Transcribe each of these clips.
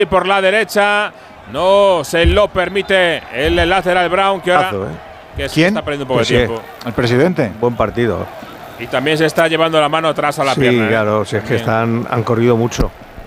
por la derecha. No se lo permite el lateral Brown, que ahora que se está perdiendo un poco de tiempo. El presidente. Buen partido. Y también se está llevando la mano atrás a la pierna. Sí, claro, si es que han corrido mucho.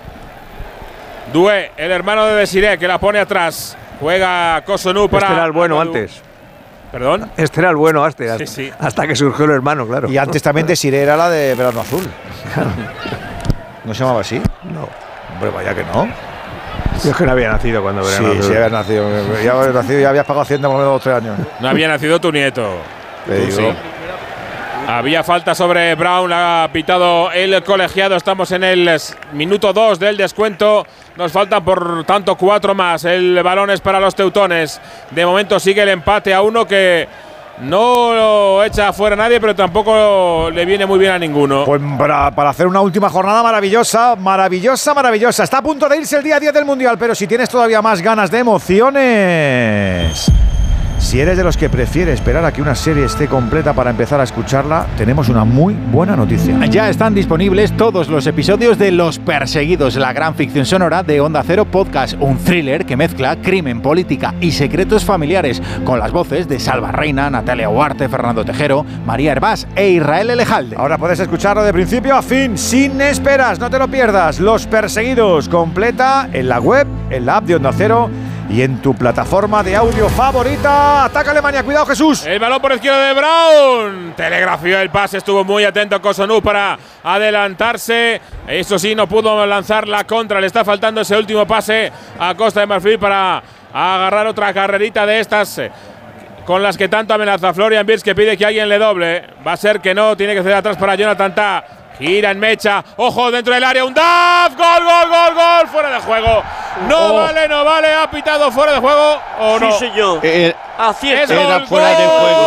Doué, el hermano de Desiré, que la pone atrás. Juega Cossonu para… Este era el bueno antes. ¿Perdón? Este era el bueno sí. hasta que surgió el hermano, claro. Y antes también Desiré era la de Verano Azul. ¿No se llamaba así? No. Hombre, vaya que no. Yo es que no había nacido cuando Verano Azul. Sí, habías nacido. Ya habías nacido, ya habías pagado Hacienda por lo menos 2 o 3 años. No había nacido tu nieto. Te digo. Sí. Había falta sobre Brown, ha pitado el colegiado. Estamos en el minuto 2 del descuento. Nos faltan por tanto 4 más. El balón es para los teutones. De momento sigue el empate a 1 que no lo echa fuera nadie, pero tampoco le viene muy bien a ninguno. Pues para hacer una última jornada maravillosa, maravillosa. Está a punto de irse el día 10 del Mundial, pero si tienes todavía más ganas de emociones… Si eres de los que prefiere esperar a que una serie esté completa para empezar a escucharla, tenemos una muy buena noticia. Ya están disponibles todos los episodios de Los Perseguidos, la gran ficción sonora de Onda Cero Podcast, un thriller que mezcla crimen, política y secretos familiares, con las voces de Salva Reina, Natalia Huarte, Fernando Tejero, María Hervás e Israel Elejalde. Ahora puedes escucharlo de principio a fin, sin esperas, no te lo pierdas. Los Perseguidos, completa en la web, en la app de Onda Cero y en tu plataforma de audio favorita. Ataca Alemania, cuidado Jesús. El balón por izquierda de Brown. Telegrafió el pase, estuvo muy atento Cossonu para adelantarse. Eso sí, no pudo lanzar la contra. Le está faltando ese último pase a Costa de Marfil para agarrar otra carrerita de estas con las que tanto amenaza Florian Wirtz, que pide que alguien le doble. Va a ser que no, tiene que ceder atrás para Jonathan Tah. Gira en mecha, ojo dentro del área, un DAF, gol, fuera de juego. No vale, ha pitado fuera de juego o no. Sí, señor. Así es, era fuera de juego.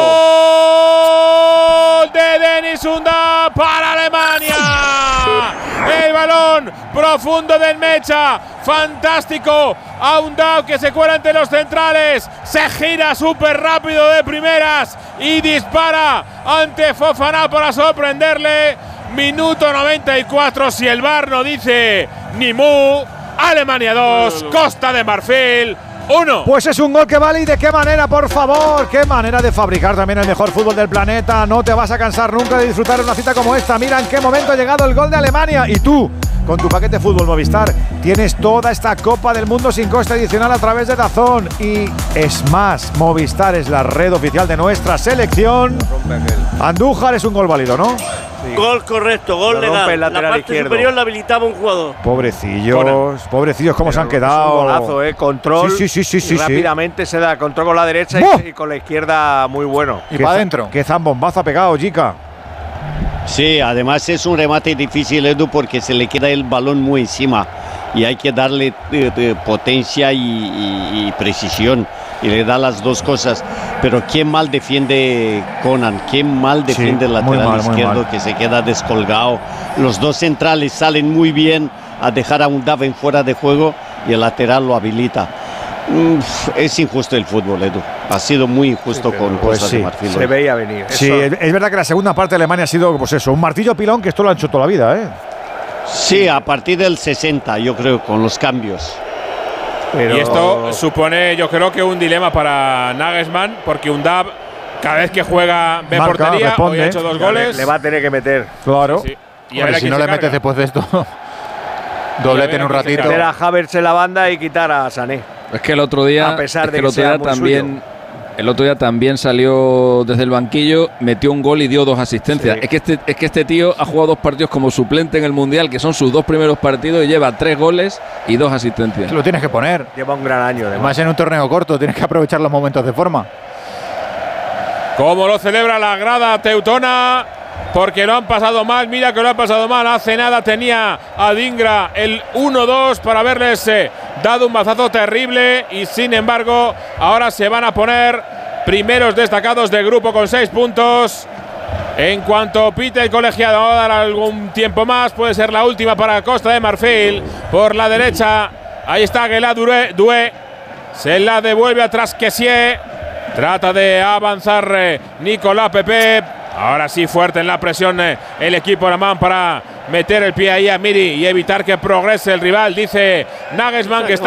Gol de Dennis Undav para Alemania. El balón profundo del mecha, fantástico. A Undav que se cuela entre los centrales, se gira súper rápido de primeras y dispara ante Fofana para sorprenderle. Minuto 94, si el VAR no dice ni mu. Alemania 2, Costa de Marfil 1. Pues es un gol que vale, y de qué manera, por favor. Qué manera de fabricar también el mejor fútbol del planeta. No te vas a cansar nunca de disfrutar una cita como esta. Mira en qué momento ha llegado el gol de Alemania. Y tú, con tu paquete Fútbol Movistar, tienes toda esta Copa del Mundo sin coste adicional a través de DAZN. Y es más, Movistar es la red oficial de nuestra selección. Andújar, es un gol válido, ¿no? Sí. Gol correcto, gol legal. La parte izquierdo superior la habilitaba un jugador. Pobrecillos, cómo se han quedado. Un golazo, control. Sí. Rápidamente se da control con la derecha y con la izquierda muy bueno. Y para adentro. Qué zambombazo ha pegado, Jica. Sí, además es un remate difícil, Edu, porque se le queda el balón muy encima y hay que darle potencia y precisión, y le da las dos cosas. Pero qué mal defiende Conan, qué mal defiende el lateral izquierdo, que se queda descolgado. Los dos centrales salen muy bien a dejar a Undav en fuera de juego y el lateral lo habilita. Es injusto el fútbol, Edu. Ha sido muy injusto con Costa de Marfil. Se veía venir. Sí, es verdad que la segunda parte de Alemania ha sido, pues eso, un martillo pilón, que esto lo han hecho toda la vida, ¿eh? Sí, a partir del 60, yo creo, con los cambios. Y esto supone, yo creo, que un dilema para Nagelsmann, porque Undav, cada vez que juega, ve portería, hoy ha hecho 2 goles. Le va a tener que meter. Claro. Sí. Y a ver, si no le metes después de esto, doblete en un ratito. Meter a Havertz en la banda y quitar a Sané. Es que el otro día, el otro día también salió desde el banquillo, metió un gol y dio 2 asistencias. Sí. Es que este tío ha jugado 2 partidos como suplente en el Mundial, que son sus 2 primeros partidos, y lleva 3 goles y 2 asistencias. Lo tienes que poner. Lleva un gran año, además en un torneo corto, tienes que aprovechar los momentos de forma. Cómo lo celebra la grada teutona, porque lo han pasado mal. Mira que lo han pasado mal. Hace nada tenía a Dingra el 1-2 para haberles dado un mazazo terrible, y sin embargo ahora se van a poner primeros destacados del grupo con 6 puntos. En cuanto pite el colegiado, va a dar algún tiempo más. Puede ser la última para Costa de Marfil. Por la derecha, ahí está Aguilar Doué. Se la devuelve atrás Kessié. Trata de avanzar Nicolas Pepe. Ahora sí, fuerte en la presión el equipo alemán para meter el pie ahí a Miri y evitar que progrese el rival. Dice Nagelsmann que está